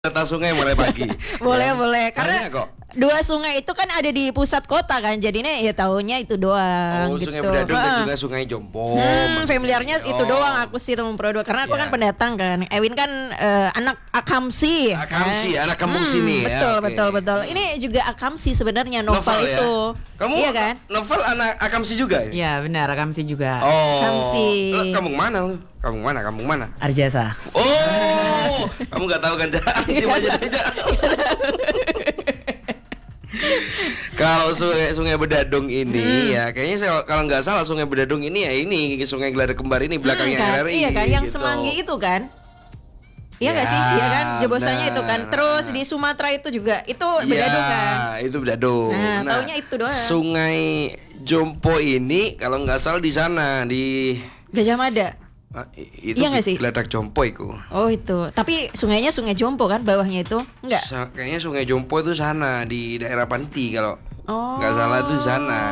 Tata sungai mulai pagi. Boleh. Banyak Karena kok. dua sungai itu kan ada di pusat kota kan. Jadinya ya taunya itu doang Oh, gitu. Sungai Bedadung dan juga Sungai Jompo. Familiarnya itu doang aku sih teman Pro 2 karena aku Ya. kan pendatang kan. Ewin kan anak Akamsi. Akamsi, anak kampung sini ya. Betul. Oke. Ini juga Akamsi sebenarnya novel ya? itu. Kamu iya kan? novel anak Akamsi juga ya? Iya benar, Akamsi juga. Oh. Akamsi. Lo kampung mana lu? Kampung mana? Arjasa. Oh, kamu nggak tahu kan? Diam aja. Kalau sungai Bedadung ini ya kayaknya kalau nggak salah Sungai Bedadung ini ya ini Sungai Geladak Kembar ini belakangnya kan? RRI. Iya kan yang gitu. Semanggi itu kan? Iya nggak Ya, sih? Iya kan? Jebosannya benar. itu kan. Terus di Sumatera itu juga itu Bedadung kan? Ya, itu Bedadung. Nah, taunya itu doang. Sungai Jompo ini kalau nggak salah di sana di Gajah Mada. Itu Iya nggak sih? Geladak Jompo itu. Oh itu. Tapi sungainya Sungai Jompo kan bawahnya itu? Enggak. Kayaknya Sungai Jompo itu sana di daerah Panti kalau Oh. nggak salah itu sana.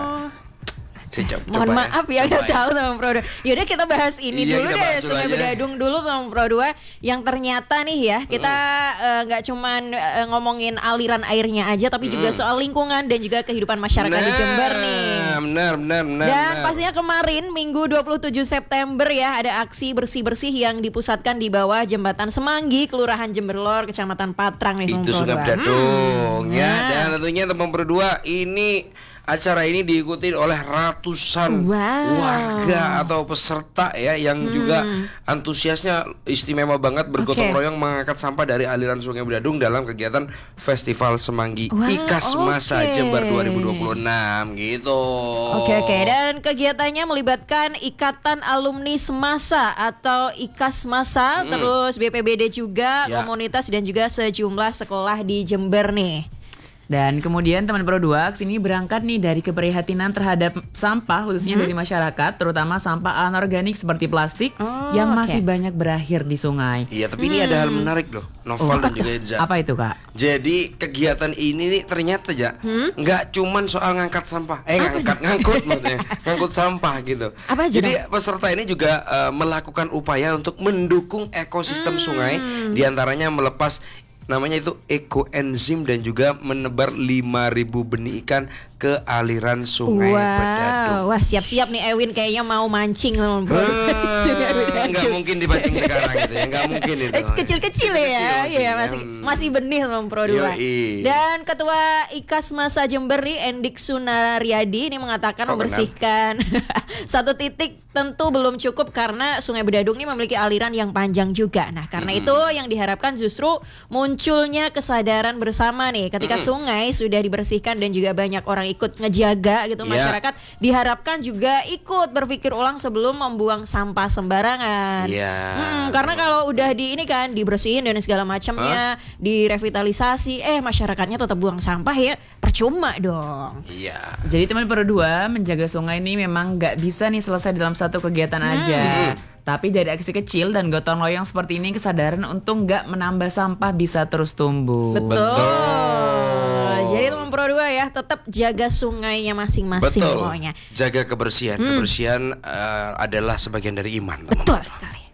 Mohon maaf ya nggak tahu teman Pro 2. Yaudah kita bahas ini Iya, dulu kita deh bahas dulu Sungai aja. Bedadung dulu teman Pro 2 yang ternyata nih ya kita nggak cuman ngomongin aliran airnya aja tapi juga soal lingkungan dan juga kehidupan masyarakat di Jember nih. Benar. Dan pastinya kemarin Minggu 27 September ya ada aksi bersih-bersih yang dipusatkan di bawah Jembatan Semanggi, Kelurahan Jember Lor, Kecamatan Patrang nih teman Itu Pro 2. Sungai Bedadung ya. Nah. Dan tentunya teman berdua ini acara ini diikuti oleh ratusan warga atau peserta ya yang juga antusiasnya istimewa banget bergotong royong mengangkat sampah dari aliran Sungai Bedadung dalam kegiatan Festival Semanggi IKAS Masa Jember 2026 gitu. Oke. Dan kegiatannya melibatkan Ikatan Alumni Semasa atau IKAS Masa, terus BPBD juga, Ya. komunitas dan juga sejumlah sekolah di Jember nih. Dan kemudian teman Pro 2 aksi ini berangkat nih dari keprihatinan terhadap sampah khususnya dari masyarakat, terutama sampah anorganik seperti plastik yang masih banyak berakhir di sungai. Iya, tapi ini ada hal menarik loh, Novel dan juga Eza. Apa itu Kak? Jadi kegiatan ini nih ternyata ya nggak cuman soal ngangkat sampah, ngangkut maksudnya, ngangkut sampah gitu. Apa aja Jadi peserta ini juga melakukan upaya untuk mendukung ekosistem sungai, diantaranya melepas namanya itu ekoenzim dan juga menebar 5.000 benih ikan ke aliran Sungai Bedadung. Wah siap-siap nih Ewin kayaknya mau mancing teman Pro 2. Nggak mungkin dipancing sekarang gitu ya, nggak mungkin itu. Kecil-kecil ya, iya masih benih teman Pro 2. Yoi. Dan Ketua IKAS Masa Jember nih Endik Sunariadi ini mengatakan membersihkan satu titik tentu belum cukup karena Sungai Bedadung ini memiliki aliran yang panjang juga. Nah karena itu yang diharapkan justru munculnya kesadaran bersama nih ketika sungai sudah dibersihkan dan juga banyak orang ikut ngejaga gitu, masyarakat diharapkan juga ikut berpikir ulang sebelum membuang sampah sembarangan. Karena kalau udah di ini kan dibersihin dan segala macamnya, direvitalisasi, masyarakatnya tetap buang sampah ya percuma dong. Iya. Jadi teman Pro 2 menjaga sungai ini memang nggak bisa nih selesai dalam satu kegiatan aja. Tapi dari aksi kecil dan gotong royong seperti ini kesadaran untuk nggak menambah sampah bisa terus tumbuh. Betul. Jadi teman Pro 2 ya tetap jaga sungainya masing-masing pokoknya. Jaga kebersihan. Kebersihan adalah sebagian dari iman, teman. Betul sekali.